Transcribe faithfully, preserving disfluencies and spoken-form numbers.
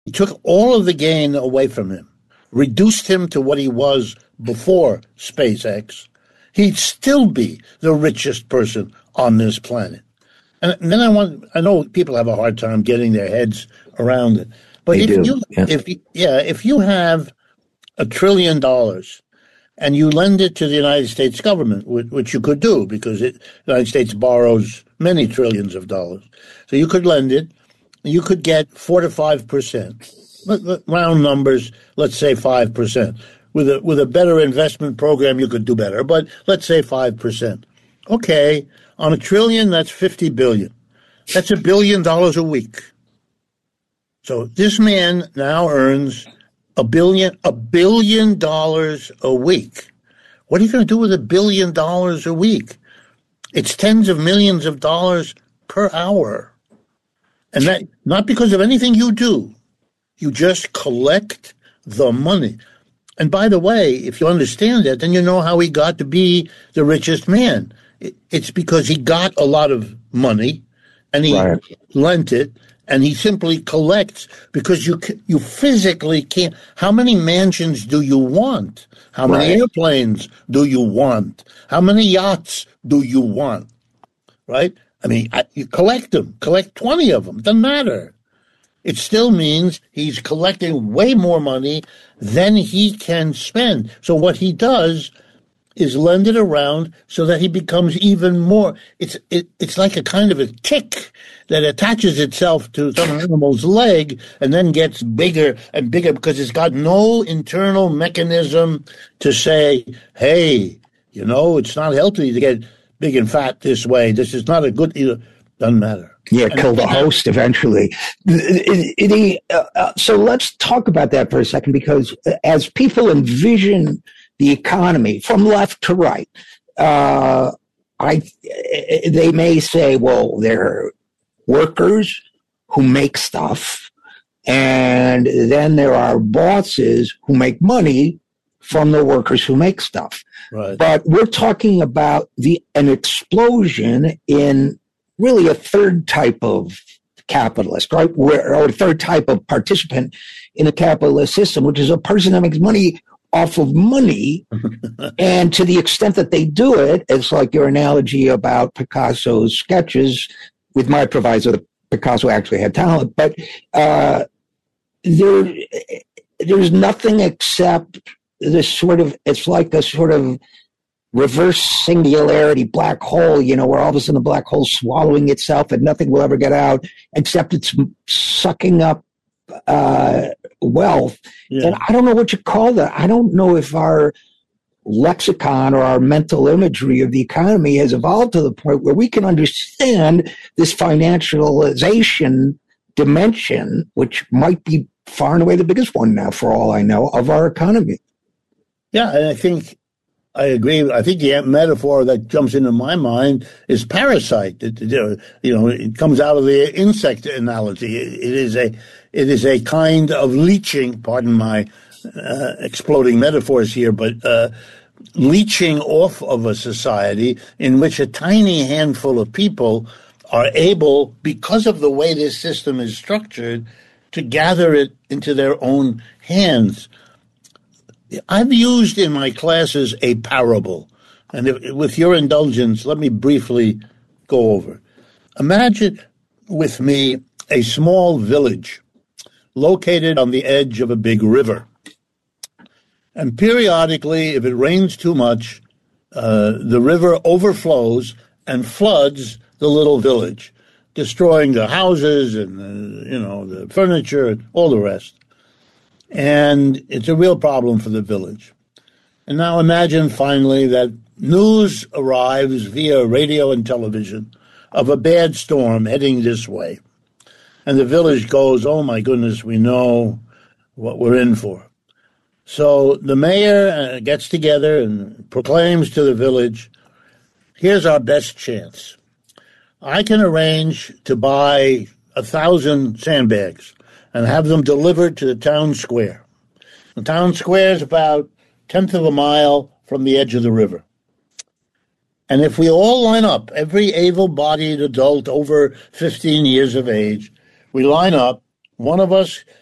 He took all of the gain away from him, reduced him to what he was before SpaceX, he'd still be the richest person on this planet. And then I want, I know people have a hard time getting their heads around it. But they if do. you, yeah. if yeah, if you have a trillion dollars and you lend it to the United States government, which you could do because it, the United States borrows many trillions of dollars. So you could lend it, you could get four to five percent. Round numbers, let's say five percent. With a with a better investment program, you could do better, but let's say five percent. Okay, on a trillion, that's fifty billion. That's a billion dollars a week. So this man now earns a billion a billion dollars a week. What are you going to do with a billion dollars a week? It's tens of millions of dollars per hour. And that not because of anything you do. You just collect the money. And by the way, if you understand that, then you know how he got to be the richest man. It's because he got a lot of money and he right. lent it, and he simply collects because you you physically can't. How many mansions do you want? How many right. airplanes do you want? How many yachts do you want? Right? I mean, you collect them. Collect twenty of them. Doesn't matter. It still means he's collecting way more money than he can spend. So what he does is lend it around so that he becomes even more. It's it, it's like a kind of a tick that attaches itself to some animal's leg and then gets bigger and bigger because it's got no internal mechanism to say, hey, you know, it's not healthy to get big and fat this way. This is not a good, you know, doesn't matter. Yeah, kill the host eventually. It, it, it, uh, so let's talk about that for a second, because as people envision the economy from left to right, uh, I they may say, well, they're workers who make stuff, and then there are bosses who make money from the workers who make stuff. Right. But we're talking about the an explosion in really a third type of capitalist, right? Where, or a third type of participant in a capitalist system, which is a person that makes money off of money. And to the extent that they do it, it's like your analogy about Picasso's sketches, with my proviso that Picasso actually had talent, but uh, there, there's nothing except this sort of, it's like a sort of reverse singularity black hole, you know, where all of a sudden the black hole's swallowing itself and nothing will ever get out, except it's sucking up uh, wealth. Yeah. And I don't know what you call that. I don't know if our lexicon or our mental imagery of the economy has evolved to the point where we can understand this financialization dimension, which might be far and away the biggest one now, for all I know, of our economy. Yeah, and I think I agree. I think the metaphor that jumps into my mind is parasite. It, you know, it comes out of the insect analogy. It, it is a, it is a kind of leeching. Pardon my uh, exploding metaphors here, but uh, leeching off of a society in which a tiny handful of people are able, because of the way this system is structured, to gather it into their own hands. I've used in my classes a parable, and if, with your indulgence, let me briefly go over. Imagine with me a small village located on the edge of a big river. And periodically, if it rains too much, uh, the river overflows and floods the little village, destroying the houses and, the, you know, the furniture and all the rest. And it's a real problem for the village. And now imagine finally that news arrives via radio and television of a bad storm heading this way. And the village goes, oh my goodness, we know what we're in for. So the mayor gets together and proclaims to the village, here's our best chance. I can arrange to buy a thousand sandbags and have them delivered to the town square. The town square is about a tenth of a mile from the edge of the river. And if we all line up, every able-bodied adult over fifteen years of age, we line up, one of us